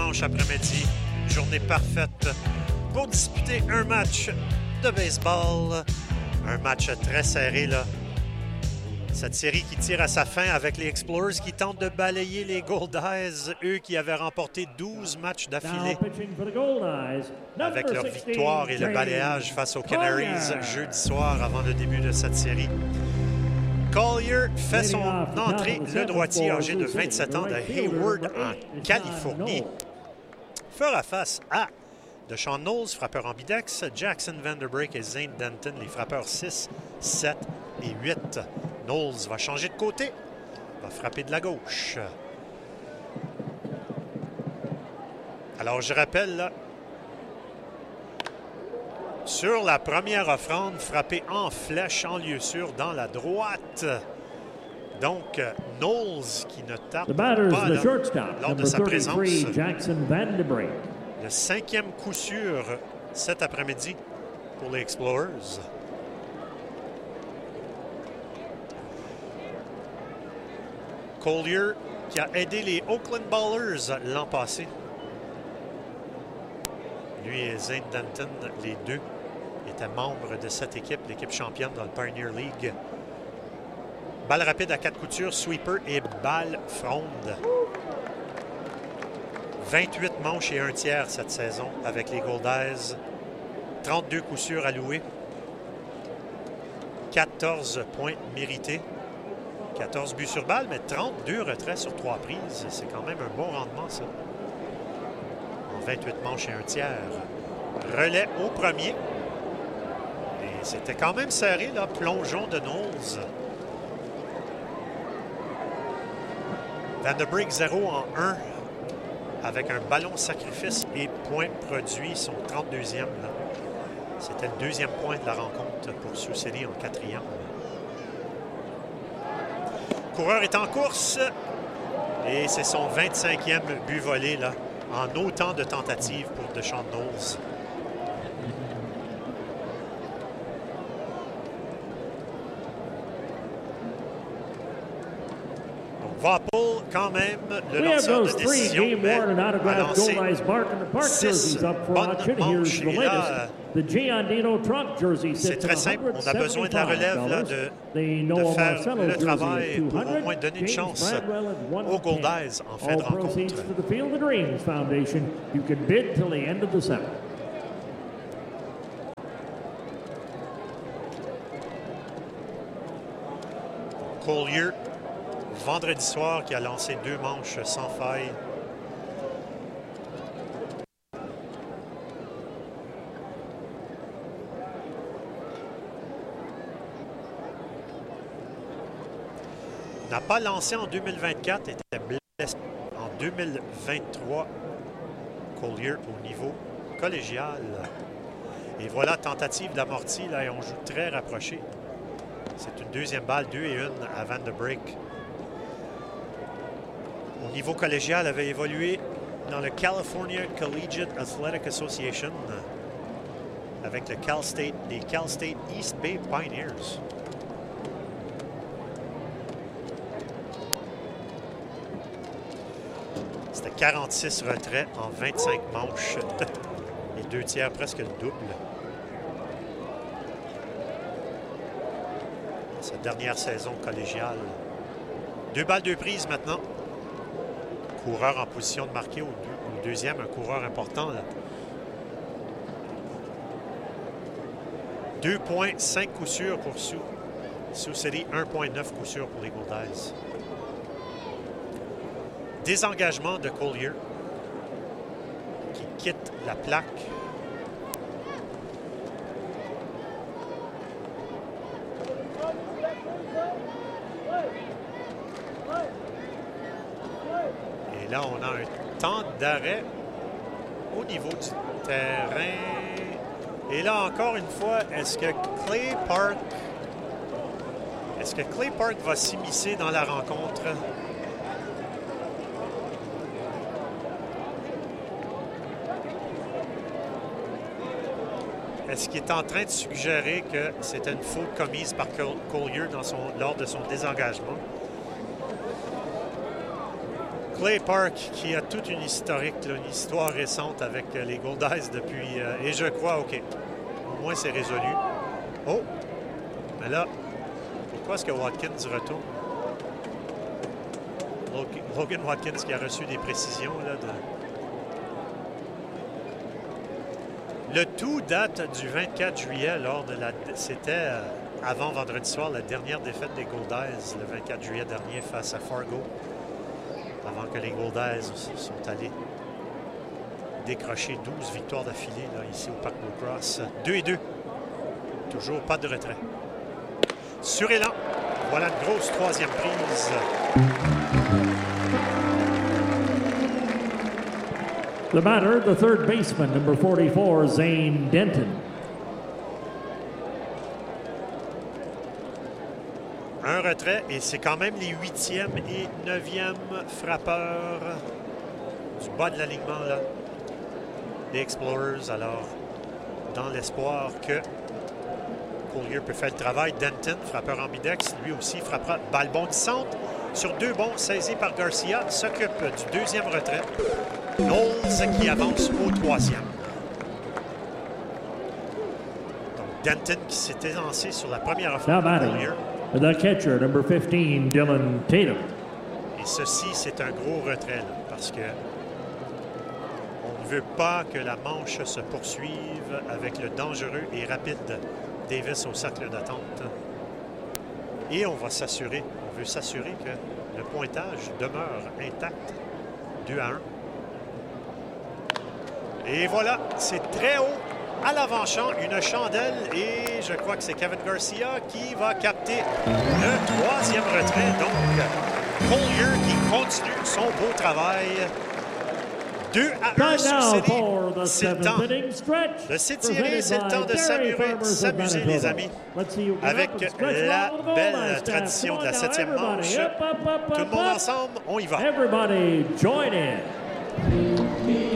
dimanche après-midi. Journée parfaite pour disputer un match de baseball. Un match très serré, là. Cette série qui tire à sa fin avec les Explorers qui tentent de balayer les Goldeyes, eux qui avaient remporté 12 matchs d'affilée avec leur victoire et le balayage face aux Canaries jeudi soir avant le début de cette série. Collier fait son entrée, le droitier âgé de 27 ans de Hayward en Californie fera face à Deshaun Knowles, frappeur ambidex, Jackson Vanderbrink et Zane Denton, les frappeurs 6, 7 et 8. Knowles va changer de côté, va frapper de la gauche. Alors, je rappelle, là, sur la première offrande, frappé en flèche, en lieu sûr, dans la droite. Donc, Knowles qui ne tarde pas là, lors de sa présence. Le 5e coup sûr cet après-midi pour les Explorers. Collier qui a aidé les Oakland Ballers l'an passé. Lui et Zane Denton, les deux, étaient membres de cette équipe, l'équipe championne dans le Pioneer League. Balle rapide à 4 coutures, sweeper et balle fronde. 28 manches et 1 tiers cette saison avec les Goldeyes. 32 coups sûrs alloués. 14 points mérités. 14 buts sur balle, mais 32 retraits sur 3 prises. C'est quand même un bon rendement, ça. En 28 manches et 1 tiers. Relais au premier. Et c'était quand même serré, là. Plongeon de Knowles. Vanderbrink 0 en 1 avec un ballon sacrifice et point produit, son 32e. C'était le 2e point de la rencontre pour Sioux City en 4e. Coureur est en course et c'est son 25e but volé là, en autant de tentatives pour Deshaun Knowles. Vapple, quand même, le lanceur de décision, mais a lancé 6 bonnes manches. Et là, c'est très simple. On a besoin de la relève là, de faire le travail pour au moins donner une chance aux Goldeyes en fin de rencontre. Collier, vendredi soir, qui a lancé 2 manches sans faille. N'a pas lancé en 2024, était blessé en 2023. Collier au niveau collégial. Et voilà, tentative d'amorti, là, et on joue très rapproché. C'est une 2e balle, 2 et 1 à Vanderbrink. Au niveau collégial, avait évolué dans le California Collegiate Athletic Association avec les Cal State East Bay Pioneers. C'était 46 retraits en 25 manches et 2 tiers, presque le double. Sa dernière saison collégiale. 2 balles, 2 prises maintenant. Coureur en position de marquer au 2e, un coureur important. Là. 2 points, 5 coups sûrs pour Sioux City, 1,9 coups sûrs pour les Goldeyes. Désengagement de Collier qui quitte la plaque. Et là, on a un temps d'arrêt au niveau du terrain. Et là, encore une fois, est-ce que Clay Park va s'immiscer dans la rencontre? Est-ce qu'il est en train de suggérer que c'était une faute commise par Collier lors de son désengagement? Clay Park qui a toute une historique, là, une histoire récente avec les Goldeyes depuis... et je crois, OK, au moins c'est résolu. Oh! Mais là, pourquoi est-ce que Watkins retourne? Logan Watkins qui a reçu des précisions là, de... Le tout date du 24 juillet lors de la... C'était avant vendredi soir, la dernière défaite des Goldeyes, le 24 juillet dernier face à Fargo. Avant que les Goldeyes sont allés décrocher 12 victoires d'affilée ici au Parc Beaucross. 2-2. Toujours pas de retrait. Sur élan. Voilà une grosse troisième prise. The batter, the third baseman, number 44, Zane Denton. Un retrait et c'est quand même les 8e et 9e frappeurs du bas de l'alignement là. Les Explorers, alors, dans l'espoir que Collier peut faire le travail. Denton, frappeur ambidex, lui aussi frappera balle bondissante sur 2 bons saisis par Garcia, s'occupe du deuxième retrait. Knowles qui avance au 3e. Donc Denton qui s'est élancé sur la première offense de Collier. The catcher, number 15, Dylan Tatum. Et ceci, c'est un gros retrait, là, parce que on ne veut pas que la manche se poursuive avec le dangereux et rapide Davis au cercle d'attente. Et on va s'assurer, on veut s'assurer que le pointage demeure intact. 2-1. Et voilà, c'est très haut. À l'avant-champ, une chandelle et je crois que c'est Kevin Garcia qui va capter le troisième retrait. Donc, Collier qui continue son beau travail. 2-1 sur série. C'est le temps de s'étirer, c'est le temps de s'amuser, les amis, avec la belle tradition de la 7e manche. Tout le monde ensemble, on y va. Everybody join in.